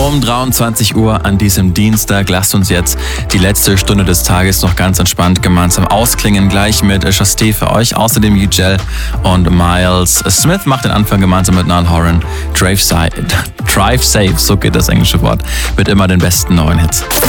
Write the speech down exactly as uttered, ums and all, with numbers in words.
Um dreiundzwanzig Uhr an diesem Dienstag. Lasst uns jetzt die letzte Stunde des Tages noch ganz entspannt gemeinsam ausklingen. Gleich mit Shastee für euch. Außerdem Ugel und Miles Smith macht den Anfang gemeinsam mit Niall Horan. Drive, Drive Safe, so geht das englische Wort, mit immer den besten neuen Hits.